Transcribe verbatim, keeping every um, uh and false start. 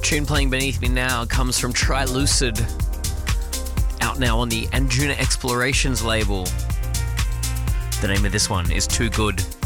Tune playing beneath me now comes from Trilucid, out now on the Anjuna Explorations label. The name of this one is Too Good.